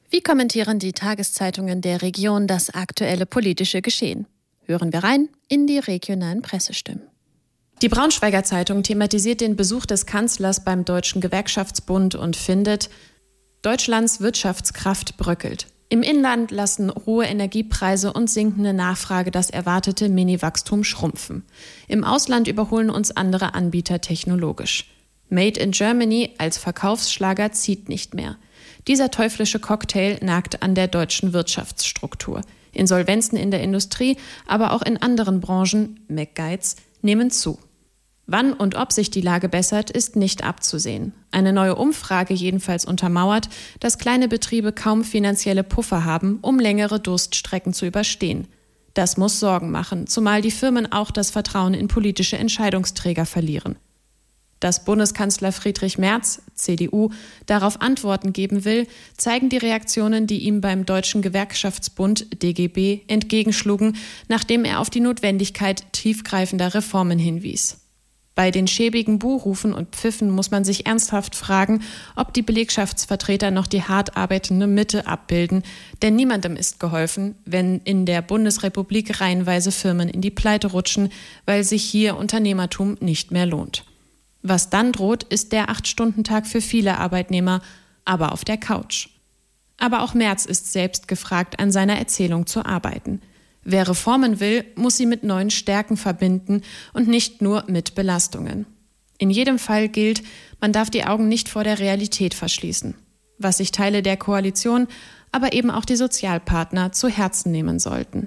Wie kommentieren die Tageszeitungen der Region das aktuelle politische Geschehen? Hören wir rein in die regionalen Pressestimmen. Die Braunschweiger Zeitung thematisiert den Besuch des Kanzlers beim Deutschen Gewerkschaftsbund und findet: Deutschlands Wirtschaftskraft bröckelt. Im Inland lassen hohe Energiepreise und sinkende Nachfrage das erwartete Mini-Wachstum schrumpfen. Im Ausland überholen uns andere Anbieter technologisch. Made in Germany als Verkaufsschlager zieht nicht mehr. Dieser teuflische Cocktail nagt an der deutschen Wirtschaftsstruktur. Insolvenzen in der Industrie, aber auch in anderen Branchen, McGeiz, nehmen zu. Wann und ob sich die Lage bessert, ist nicht abzusehen. Eine neue Umfrage jedenfalls untermauert, dass kleine Betriebe kaum finanzielle Puffer haben, um längere Durststrecken zu überstehen. Das muss Sorgen machen, zumal die Firmen auch das Vertrauen in politische Entscheidungsträger verlieren. Dass Bundeskanzler Friedrich Merz, CDU, darauf Antworten geben will, zeigen die Reaktionen, die ihm beim Deutschen Gewerkschaftsbund DGB entgegenschlugen, nachdem er auf die Notwendigkeit tiefgreifender Reformen hinwies. Bei den schäbigen Buhrufen und Pfiffen muss man sich ernsthaft fragen, ob die Belegschaftsvertreter noch die hart arbeitende Mitte abbilden, denn niemandem ist geholfen, wenn in der Bundesrepublik reihenweise Firmen in die Pleite rutschen, weil sich hier Unternehmertum nicht mehr lohnt. Was dann droht, ist der 8-Stunden-Tag für viele Arbeitnehmer, aber auf der Couch. Aber auch Merz ist selbst gefragt, an seiner Erzählung zu arbeiten. Wer Reformen will, muss sie mit neuen Stärken verbinden und nicht nur mit Belastungen. In jedem Fall gilt, man darf die Augen nicht vor der Realität verschließen, was sich Teile der Koalition, aber eben auch die Sozialpartner zu Herzen nehmen sollten.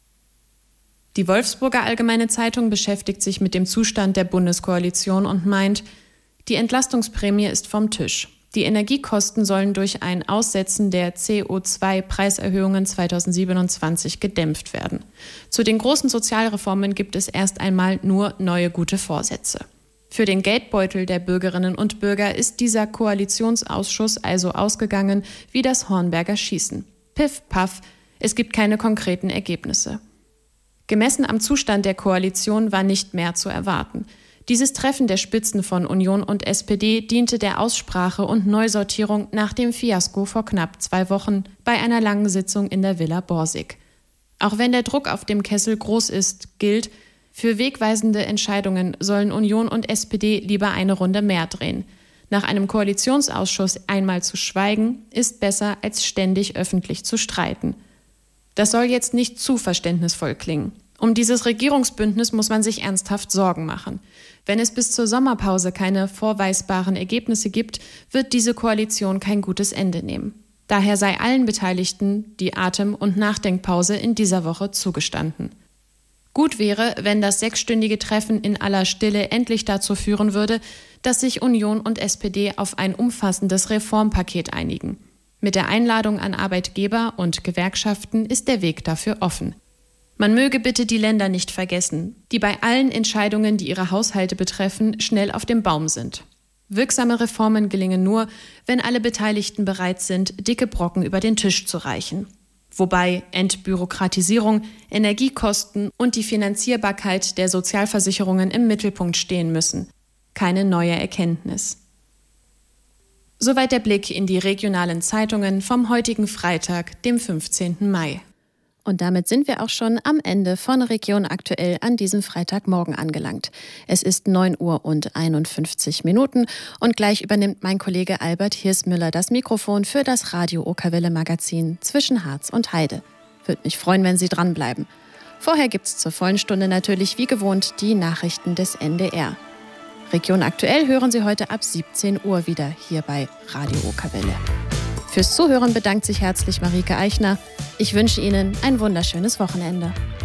Die Wolfsburger Allgemeine Zeitung beschäftigt sich mit dem Zustand der Bundeskoalition und meint, die Entlastungsprämie ist vom Tisch. Die Energiekosten sollen durch ein Aussetzen der CO2-Preiserhöhungen 2027 gedämpft werden. Zu den großen Sozialreformen gibt es erst einmal nur neue gute Vorsätze. Für den Geldbeutel der Bürgerinnen und Bürger ist dieser Koalitionsausschuss also ausgegangen wie das Hornberger Schießen. Piff, paff, es gibt keine konkreten Ergebnisse. Gemessen am Zustand der Koalition war nicht mehr zu erwarten. Dieses Treffen der Spitzen von Union und SPD diente der Aussprache und Neusortierung nach dem Fiasko vor knapp 2 Wochen bei einer langen Sitzung in der Villa Borsig. Auch wenn der Druck auf dem Kessel groß ist, gilt, für wegweisende Entscheidungen sollen Union und SPD lieber eine Runde mehr drehen. Nach einem Koalitionsausschuss einmal zu schweigen, ist besser, als ständig öffentlich zu streiten. Das soll jetzt nicht zu verständnisvoll klingen. Um dieses Regierungsbündnis muss man sich ernsthaft Sorgen machen. Wenn es bis zur Sommerpause keine vorweisbaren Ergebnisse gibt, wird diese Koalition kein gutes Ende nehmen. Daher sei allen Beteiligten die Atem- und Nachdenkpause in dieser Woche zugestanden. Gut wäre, wenn das 6-stündige Treffen in aller Stille endlich dazu führen würde, dass sich Union und SPD auf ein umfassendes Reformpaket einigen. Mit der Einladung an Arbeitgeber und Gewerkschaften ist der Weg dafür offen. Man möge bitte die Länder nicht vergessen, die bei allen Entscheidungen, die ihre Haushalte betreffen, schnell auf dem Baum sind. Wirksame Reformen gelingen nur, wenn alle Beteiligten bereit sind, dicke Brocken über den Tisch zu reichen. Wobei Entbürokratisierung, Energiekosten und die Finanzierbarkeit der Sozialversicherungen im Mittelpunkt stehen müssen. Keine neue Erkenntnis. Soweit der Blick in die regionalen Zeitungen vom heutigen Freitag, dem 15. Mai. Und damit sind wir auch schon am Ende von Region Aktuell an diesem Freitagmorgen angelangt. Es ist 9:51 und gleich übernimmt mein Kollege Albert Hirsmüller das Mikrofon für das Radio Okerwelle Magazin zwischen Harz und Heide. Würde mich freuen, wenn Sie dranbleiben. Vorher gibt's zur vollen Stunde natürlich wie gewohnt die Nachrichten des NDR. Region Aktuell hören Sie heute ab 17 Uhr wieder hier bei Radio Okerwelle. Fürs Zuhören bedankt sich herzlich Marike Eichner. Ich wünsche Ihnen ein wunderschönes Wochenende.